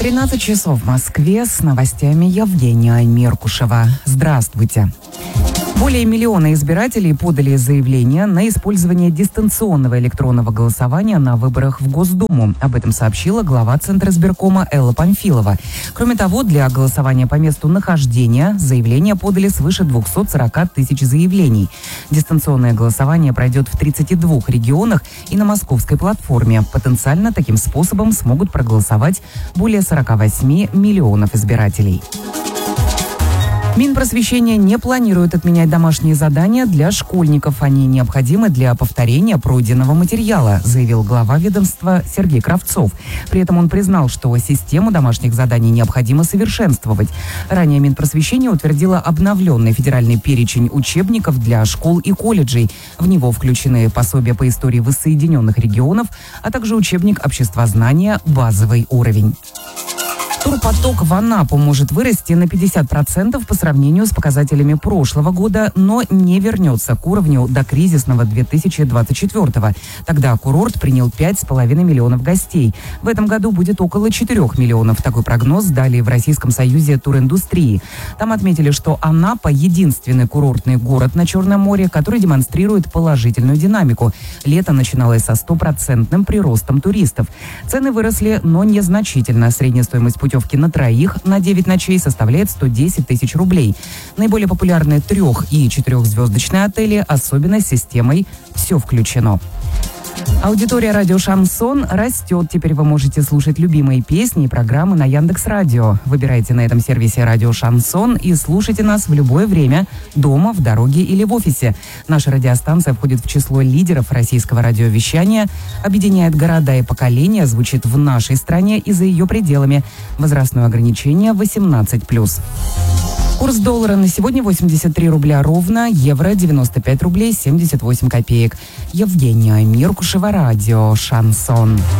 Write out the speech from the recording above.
13 часов в Москве, с новостями Евгения Меркушева. Здравствуйте. Более миллиона избирателей подали заявление на использование дистанционного электронного голосования на выборах в Госдуму. Об этом сообщила глава Центра избиркома Элла Памфилова. Кроме того, для голосования по месту нахождения заявления подали свыше 240 тысяч заявлений. Дистанционное голосование пройдет в 32 регионах и на московской платформе. Потенциально таким способом смогут проголосовать более 48 миллионов избирателей. Минпросвещение не планирует отменять домашние задания для школьников. Они необходимы для повторения пройденного материала, заявил глава ведомства Сергей Кравцов. При этом он признал, что систему домашних заданий необходимо совершенствовать. Ранее Минпросвещение утвердило обновленный федеральный перечень учебников для школ и колледжей. В него включены пособия по истории воссоединенных регионов, а также учебник обществознания «Базовый уровень». Турпоток в Анапу может вырасти на 50% по сравнению с показателями прошлого года, но не вернется к уровню докризисного 2024-го. Тогда курорт принял 5,5 миллионов гостей. В этом году будет около 4 миллионов. Такой прогноз дали в Российском союзе туриндустрии. Там отметили, что Анапа – единственный курортный город на Черном море, который демонстрирует положительную динамику. Лето начиналось со 100% приростом туристов. Цены выросли, но незначительно. Средняя стоимость путевки на троих на 9 ночей составляет 110 тысяч рублей. Наиболее популярные 3- и 4-звездочные отели, особенно с системой «Все включено». Аудитория радио «Шансон» растет. Теперь вы можете слушать любимые песни и программы на Яндекс.Радио. Выбирайте на этом сервисе радио «Шансон» и слушайте нас в любое время, дома, в дороге или в офисе. Наша радиостанция входит в число лидеров российского радиовещания, объединяет города и поколения, звучит в нашей стране и за ее пределами. Возрастное ограничение 18+. Курс доллара на сегодня 83 рубля ровно, евро 95 рублей 78 копеек. Евгения Меркушева, радио «Шансон».